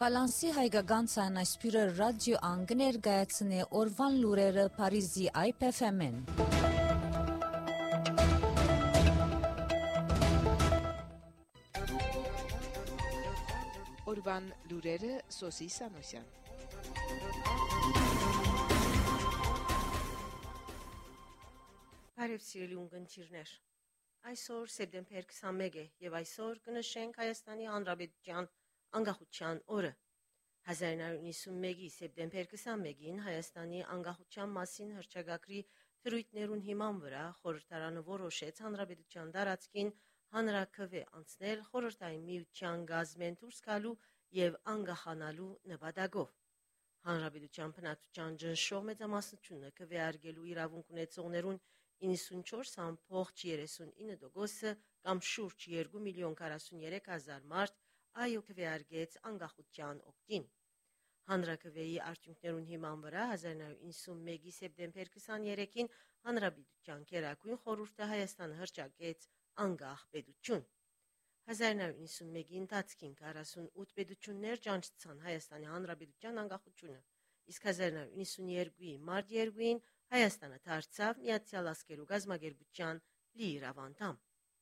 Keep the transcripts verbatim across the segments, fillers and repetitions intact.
Բալանսի հայկական ցանասպիրը ռադիո անգներ գայացնե օրվան լուրերը Փարիզի Այ Փ Էֆ Էմ-ին։ Օրվան լուրերը Սոսի Սանոսյան։ Բարև սիրելի ունկնդիրներ։ Այսօր սեպտեմբեր քսանմեկ է եւ այսօր կնշենք Հայաստանի Հանրապետության անկախության օրը։ հազար նոյ հարյուր նվաթ սեպտեմբեր քսանմեկին Հայաստանի անկախության մասին հռչակագրի թրույթներուն հիման վրա խորհրդարանը որոշեց Հանրապետության տարածքին հանրաքվե անցնել խորհրդային միության գազմեն դուրս գալու եւ անկախանալու նպատակով։ Հանրապետության բնակչության ճնշող մեծամասնությունը քվեարկելու իրավունք ունեցողներուն իննսունչորս ամբողջ երեսունինը տոկոսը կամ շուրջ երկու միլիոն քառասուններեք հազար մարդ այո քվեարկեց անկախության օգտին։ Հանրաքվեի արդյունքներուն հիման վրա հազար նոյ հարյուր նվաթ սեպտեմբեր քսաներեքին Հանրապետության Գերագույն խորհուրդը Հայաստանը հռչակեց անկախ պետություն։ հազար նոյ հարյուր նվաթի ընթացքին քառասունութ պետություններ ճանաչեցան Հայաստանի Հանրապետության անկախությունը, իսկ հազար նոյ հարյուր նվաթյոթի մարտ երկուին Հայաստանը դարձավ Միացյալ Ազգերու գազագերբության լիիրավ անդամ։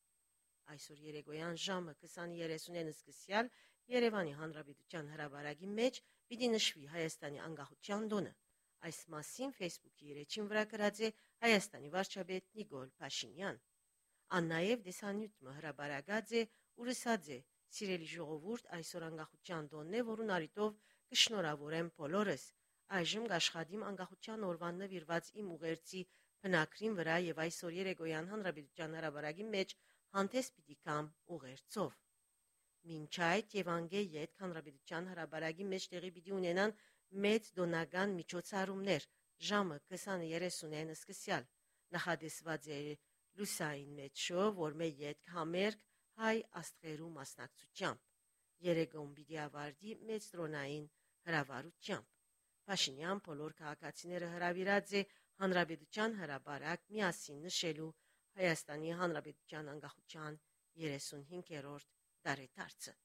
Այսօր երեկոյան ժամը քսան երեսունին սկսյալ Երևանի Հանրապետության հրապարակի մեջ պիտի նշվի Հայաստանի անկախության տոնը։ Այս մասին Facebook-ի իր էջին վրա գրած է Հայաստանի վարչապետ Նիկոլ Փաշինյան։ Ան նաև դեսանյութը հրապարակած է ու ասած է. «Սիրելի ժողովուրդ, այսօր անկախության տոնն է, որուն առիթով կշնորհավորեմ բոլորս։ Այժմ կաշխատիմ անկախության օրվան նվիրված իմ ուղերձի բնակրին վրա եւ այսօր երեկոյան Հանրապետության հրապարակի մեջ հանդես պիտի կամ ուղերձով։ Մինչ այդ եւ անգեյետ Հանրապետության հրապարակի մեջ տեղի պիտի ունենան մեծ դոնական միջոցառումներ ժամը քսան երեսունին սկսյալ։ Նախադեсված է լուսային մեծշո, որ մեր յետ համերգ հայ աստղերու մասնակցությամբ։ Երեկոն պիտի ավարտի մեծ տրոնային հրավառությամբ։ Փաշինյան բոլոր քաղաքացիները հրավիրած է Հանրապետության հրապարակ միասին նշելու Հայաստանի Հանրապետության անկախության երեսունհինգերորդ տարեդարձը։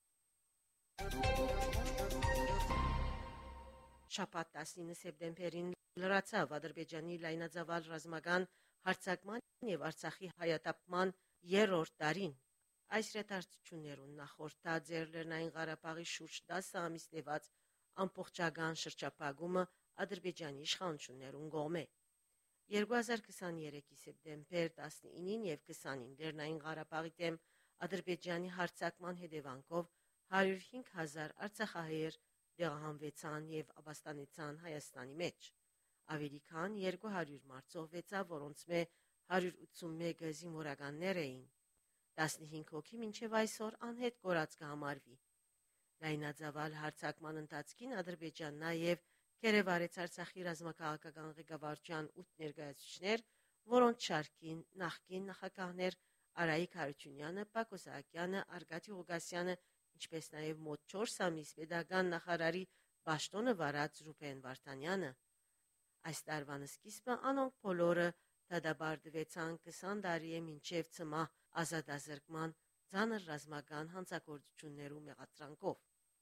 Շաբաթ տասնինը սեպտեմբերին լրացավ Ադրբեջանի լայնածավալ ռազմական հարձակման եւ Արցախի հայատապման երրորդ տարին։ Այս ռետարցություններուն նախորդած էր Լեռնային Ղարաբաղի շուրջ տասը ամիս տևած ամբողջական շրջափակումը Ադրբեջանի իշխանություններուն կողմէ։ երկու հազար քսաներեքի սեպտեմբեր տասնինին եւ քսանին Լեռնային Ղարաբաղի դեմ Ադրբեջանի հարձակման հետևանքով հարյուր հինգ հազար արցախահայեր տեղահանվեցան եւ ապաստանեցան Հայաստանի մեջ։ Ավելի քան երկու հարյուր մարդ զոհվեցավ, որոնց մե հարյուր ութսունմեկը զինվորականներ էին։ տասնհինգ հոգի մինչև այսօր անհետ կորած կհամարվի։ Լայնածավալ հարձակման ընթացքին Ադրբեջանն նաև կերևարեց Արցախի ռազմաքաղաքական ղեկավարության ութ ներկայացուցիչներ, որոնց շարքին նախկին նախագահներ Արայիկ Հարությունյանը, Պակոս Սահակյանը, Արգադի Ղուկասյանը, ինչպես նաև մոտ չորս ամիս պետական նախարարի պաշտոնը վարած Ռուբեն Վարդանյանը։ Այս տարվան սկիզբը անոնք բոլորը դադարեցան քսան տարի է մինչև ծմահ ազատազրկման ցաներ ռազմական հանցագործություններու մեղադրանքով։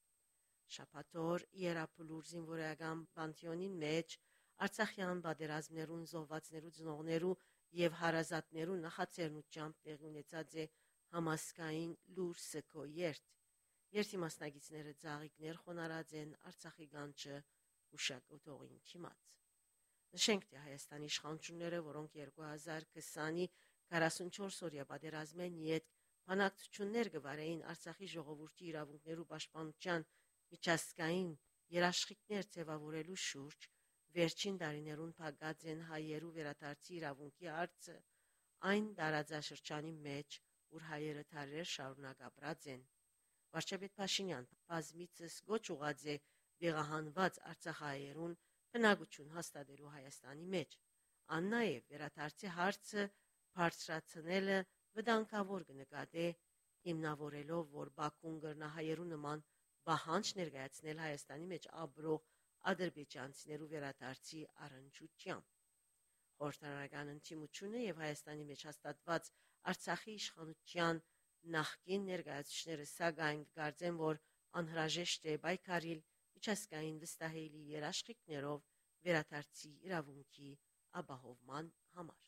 Շաբաթօր Երապլուր զինվորական պանթեոնին մեջ Արցախյան պատերազմներուն զոհվածներու ծնողներու եւ հարազատներու նախաձեռնությամբ տեղի ունեցած է համասկային լուր սգո երթ։ Երթի մասնակիցները ծաղիկներ խոնարած են Արցախի գանչը հուշագոտողին թիմած։ Նշենք, թե Հայաստանի իշխանությունները, որոնք երկու հազար քսանի քառասունչորս օրյա պատերազմեն յետ բանակցություններ կվարեին Արցախի ժողովրդի իրավունքներու պաշտպանության միջազգային երաշխիքներ ձևավորելու շուրջ, վերջին տարիներուն փակած են հայերու վերադարձի իրավունքի հարցը այն տարածաշրջանի մեջ, ուր հայերը դարեր շարունակ ապրած են։ Վարչապետ Փաշինյան բազմիցս գոչ ուղղած է տեղահանված արցախահայերուն բնակություն հաստատելու Հայաստանի մեջ։ Ան նաև վերադարձի հարցը բարձրացնելը վտանգավոր կնկատե, հիմնավորելով, որ Բաքուն կրնա հայերու նման պահանջ ներկայացնել Հայաստանի մեջ ապրող ադրբեջանցիներու վերադարձի առընչությամբ։ Խորհրդարանական ընդդիմությունը եւ Հայաստանի մեջ հաստատված Արցախի իշխանության նախկին ներկայացուցիչները սակայն կարծեն, որ անհրաժեշտ է պայքարել միջազգային վստահելի երաշխիքներով վերադարձի իրավունքի ապահովման համար։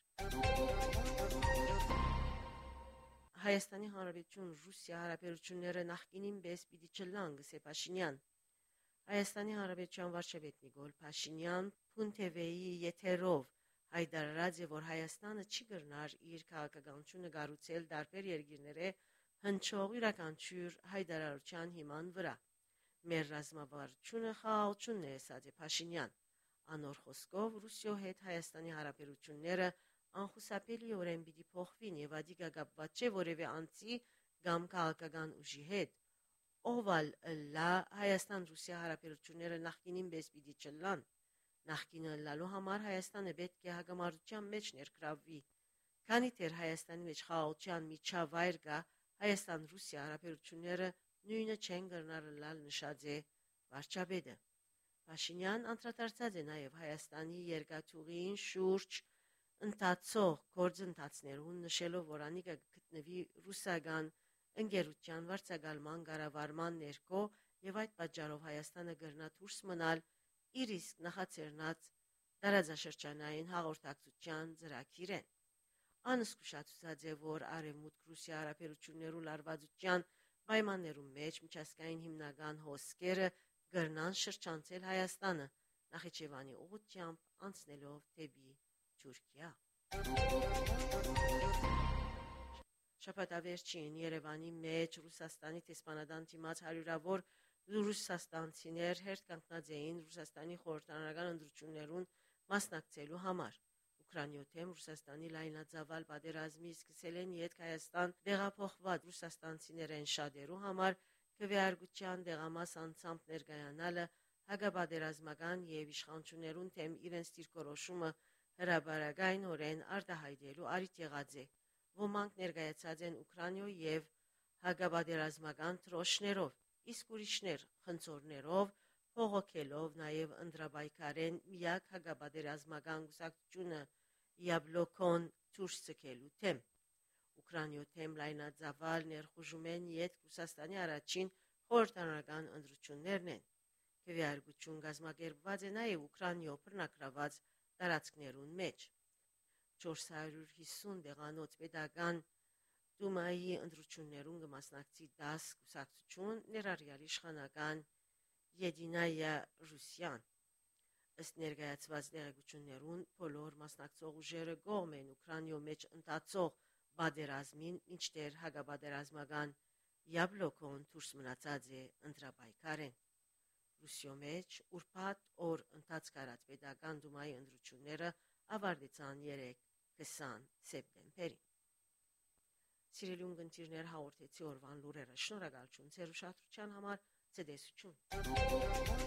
Հայաստանի Հանրապետություն Ռուսիա հարաբերությունները նախկինին պես պիտի չլան, գսե Փաշինյան։ Հայաստանի Հանրապետության վարչապետ Նիկոլ Փաշինյան Փունթևեի եթերով հայտարարած է, որ Հայաստանը չի կրնար իր քաղաքականությունը կառուցել տարբեր երկիրների հնչող յուրաքանչյուր հայտարարության հիման վրա։ Մեր ռազմավարությունը խաղաղությունն է, ասաց է Փաշինյան։ Անոր խոսքով Ռուսիո հետ Հայաստանի հարաբերությունները անխուսափելիորեն պիտի փոխվին եւ ադիգա կապված չէ որևէ անձի կամ քաղաքական ուժի հետ։ Օվալ լա Հայաստան-Ռուսիա հարաբերությունները նախկինին պես պիտի չլան։ Նախկինը լալու համար Հայաստանը պետք է հագամարտության մեջ ներգրավվի։ Քանի դեռ Հայաստանի մեջ խաղաղության միջավայր կա, Հայաստան-Ռուսիա հարաբերությունները նույնը չեն կրնար լալ, նշած է վարչապետը։ Փաշինյան անդրադարձած է նաև Հայաստանի երկաթուղին շուրջ ընթացող գործընթացներուն, նշելով, որ անիկը գտնվի ռուսական ընկերության վարձակալման կառավարման ներքո եւ այդ պատճառով Հայաստանը կրնա դուրս մնալ իր իսկ նախաձեռնած տարածաշրջանային հաղորդակցության ծրագիրեն։ Անզգուշացած է, որ Արևմուտք-Ռուսիա հարաբերություններու լարվածության պայմաններում մեջ միջազգային հիմնական հոսքերը կրնան շրջանցել Հայաստանը Նախիջևանի ուղղությամբ անցնելով դեպի Թուրքիա։ Շաբաթավերջին Երևանի մեջ Ռուսաստանի տեսփանադան դիմաց հարյուրավոր ռուսաստանցիներ հերթ կանգնած էին Ռուսաստանի խորհրդարանական ընտրություններուն մասնակցելու համար։ Ուկրաինայ թեմ Ռուսաստանի լայնածավալ պատերազմի սկսել են յետ Հայաստան տեղափոխված ռուսաստանցիներեն շատերու համար քվեարկության դեղամաս անցամբ ներկայանալը հակապատերազմական եւ իշխանություններուն թեմ իրենց դիրքորոշումը հրաբարակայնորեն արտահայտելու առիթ եղած է։ Ոմանք ներկայացած են Ուկրաինայ եւ հակապատերազմական դրոշներով, իսկ ուրիշներ խնձորներով, փողոքելով նաեւ ընդրաբայքարեն միակ հակապատերազմական գուսակցությունը Յաբլոկոն դուրս ցկելու թեմ։ Ուկրաինայ թեմ լայնածավալ ներխուժում են յետ Ռուսաստանի առաջին խորհրդարանական ընտրություններն են։ Քվեարկություն կազմակերպված է նաեւ Ուկրաինայ բռնակրաված տարածքներուն մեջ։ չորս հարյուր հիսուն դեղանոց պետական դումայի ընտրություններուն կմասնակցի դաս կուսակցություն, ներառյալ իշխանական Եդինայա Ռուսիան։ Ըստ ներկայացված տեղեկություններուն բոլոր մասնակցող ուժերը կողմ են Ուկրաինայ մեջ ընթացող պատերազմին, մինչդեռ հակապատերազմական Յաբլոկոն դուրս մնացած է ընտրապայքարեն։ Ռուսիո մեջ ուրբաթ օր ընթացք արած պետական դումայի ընտրությունները ավարտեցան երեկ կեսան սեպտեմբերին։ Սիրելի ունկնդիրներ, հաղորդեցի օրվան լուրերը։ Շնորհակալություն ձեր ուշադրության համար։ Ցտեսություն։